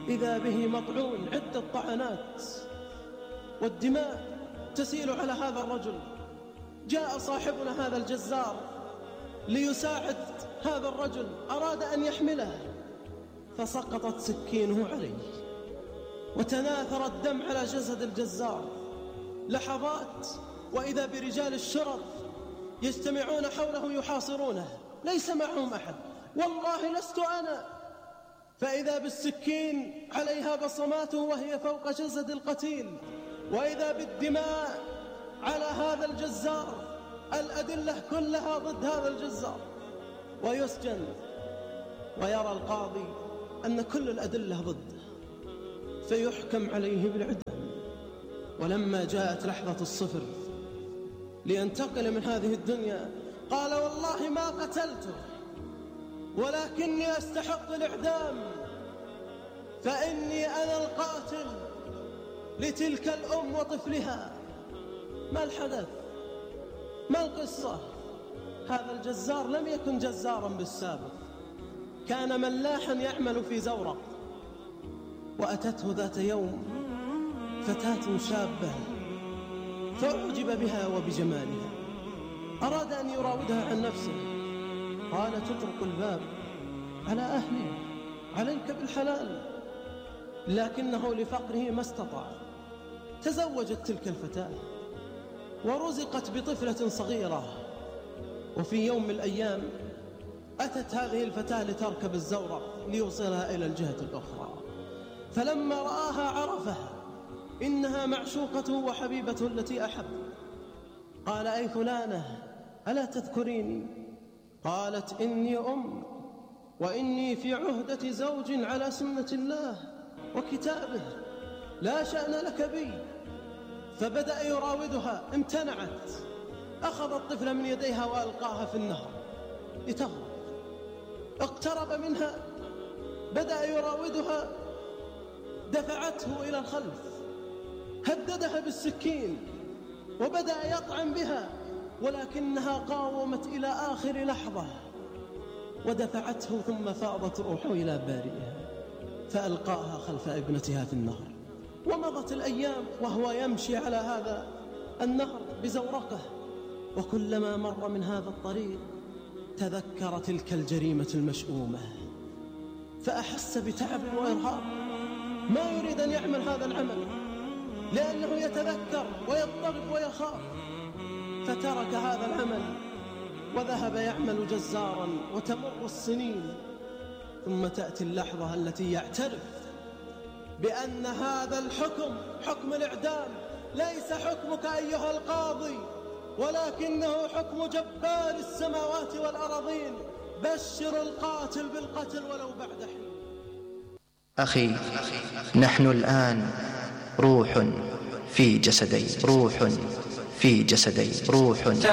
إذا به مطعون عدة طعنات والدماء تسيل على هذا الرجل. جاء صاحبنا هذا الجزار ليساعد هذا الرجل، أراد أن يحمله فسقطت سكينه عليه وتناثر الدم على جسد الجزار. لحظات وإذا برجال الشرف يجتمعون حوله يحاصرونه، ليس معهم أحد، والله لست أنا. فإذا بالسكين عليها بصماته وهي فوق جسد القتيل، وإذا بالدماء على هذا الجزار، الأدلة كلها ضد هذا الجزار، ويسجن. ويرى القاضي أن كل الأدلة ضده فيحكم عليه بالإعدام. ولما جاءت لحظة الصفر لينتقل من هذه الدنيا قال: والله ما قتلته ولكني أستحق الإعدام، فإني أنا القاتل لتلك الأم وطفلها. ما الحدث؟ ما القصة؟ هذا الجزار لم يكن جزارا بالسابق، كان ملاحا يعمل في زورق. وأتته ذات يوم فتاة شابة فأعجب بها وبجمالها، أراد أن يراودها عن نفسه. قال: تطرق الباب على أهلي، عليك بالحلال. لكنه لفقره ما استطاع. تزوجت تلك الفتاة ورزقت بطفلة صغيرة. وفي يوم من الأيام أتت هذه الفتاة لتركب الزورق ليوصلها إلى الجهة الأخرى، فلما رآها عرفها، إنها معشوقته وحبيبته التي أحب. قال: أي فلانة ألا تذكريني؟ قالت: إني أم، وإني في عهدة زوج على سنة الله وكتابه، لا شأن لك بي. فبدأ يراودها، امتنعت، أخذ الطفل من يديها وألقاها في النهر لتغرق. اقترب منها، بدأ يراودها، دفعته إلى الخلف، هددها بالسكين وبدأ يطعن بها، ولكنها قاومت إلى آخر لحظة ودفعته، ثم فاضت روحه إلى بارئها فألقاها خلف ابنتها في النهر. ومضت الأيام وهو يمشي على هذا النهر بزورقه، وكلما مر من هذا الطريق تذكر تلك الجريمة المشؤومة فأحس بتعب وإرهاق، ما يريد أن يعمل هذا العمل لأنه يتذكر ويضطرب ويخاف، فترك هذا العمل وذهب يعمل جزارا. وتمر السنين ثم تأتي اللحظة التي يعترف بأن هذا الحكم، حكم الإعدام، ليس حكمك أيها القاضي، ولكنه حكم جبار السماوات والأراضين. بشر القاتل بالقتل ولو بعد حين. أخي، نحن الآن روح في جسدين، روح في جسدين، روح